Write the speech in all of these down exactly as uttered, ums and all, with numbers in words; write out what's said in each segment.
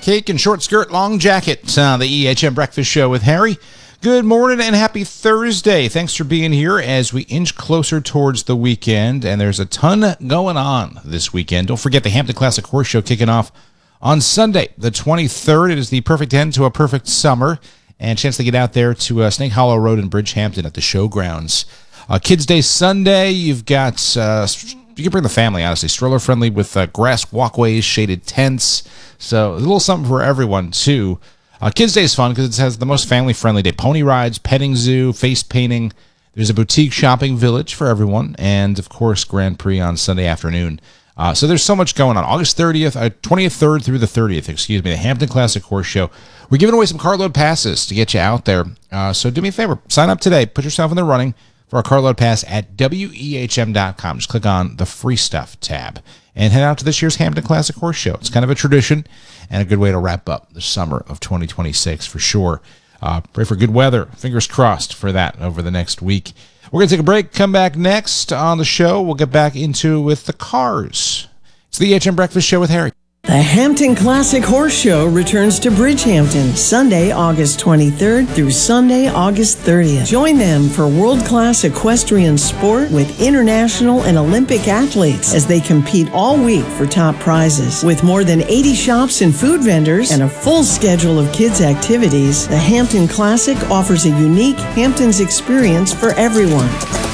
cake and short skirt, long jacket. Uh, the E H M Breakfast Show with Harry. Good morning and happy Thursday. Thanks for being here as we inch closer towards the weekend, and there's a ton going on this weekend. Don't forget the Hampton Classic Horse Show kicking off on Sunday, the twenty-third. It is the perfect end to a perfect summer, and a chance to get out there to uh, Snake Hollow Road in Bridgehampton at the showgrounds. Uh, Kids Day Sunday, you've got, uh, you can bring the family, honestly, stroller friendly with uh, grass walkways, shaded tents, so a little something for everyone, too. Uh, Kids Day is fun because it has the most family-friendly day. Pony rides, petting zoo, face painting. There's a boutique shopping village for everyone. And, of course, Grand Prix on Sunday afternoon. Uh, so there's so much going on. August thirtieth, uh, twenty-third through the thirtieth, excuse me, the Hampton Classic Horse Show. We're giving away some carload passes to get you out there. Uh, so do me a favor. Sign up today. Put yourself in the running for our carload pass at W E H M dot com. Just click on the Free Stuff tab and head out to this year's Hampton Classic Horse Show. It's kind of a tradition and a good way to wrap up the summer of twenty twenty-six for sure. Uh, pray for good weather. Fingers crossed for that over the next week. We're going to take a break. Come back next on the show. We'll get back into with the cars. It's the E H M Breakfast Show with Harry. The Hampton Classic Horse Show returns to Bridgehampton Sunday, August twenty-third through Sunday, August thirtieth. Join them for world-class equestrian sport with international and Olympic athletes as they compete all week for top prizes. With more than eighty shops and food vendors and a full schedule of kids' activities, the Hampton Classic offers a unique Hamptons experience for everyone.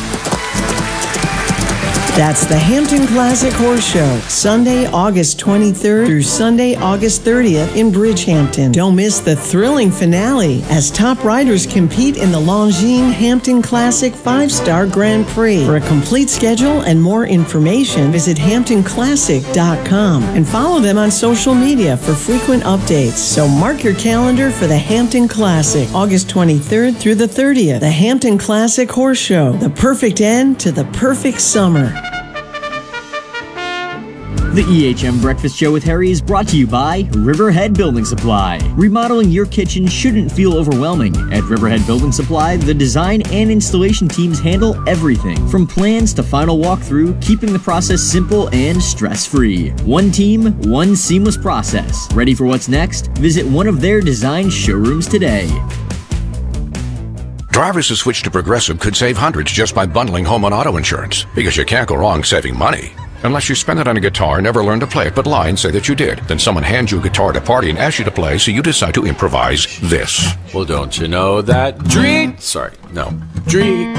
That's the Hampton Classic Horse Show, Sunday, August twenty-third through Sunday, August thirtieth in Bridgehampton. Don't miss the thrilling finale as top riders compete in the Longines Hampton Classic five-Star Grand Prix. For a complete schedule and more information, visit hampton classic dot com and follow them on social media for frequent updates. So mark your calendar for the Hampton Classic, August twenty-third through the thirtieth. The Hampton Classic Horse Show, the perfect end to the perfect summer. The E H M Breakfast Show with Harry is brought to you by Riverhead Building Supply. Remodeling your kitchen shouldn't feel overwhelming. At Riverhead Building Supply, the design and installation teams handle everything from plans to final walkthrough, keeping the process simple and stress-free. One team, one seamless process. Ready for what's next? Visit one of their design showrooms today. Drivers who switch to Progressive could save hundreds just by bundling home and auto insurance, because you can't go wrong saving money. Unless you spend it on a guitar and never learn to play it, but lie and say that you did. Then someone hands you a guitar at a party and asks you to play, so you decide to improvise this. Well, don't you know that dream... Sorry, no. Dream...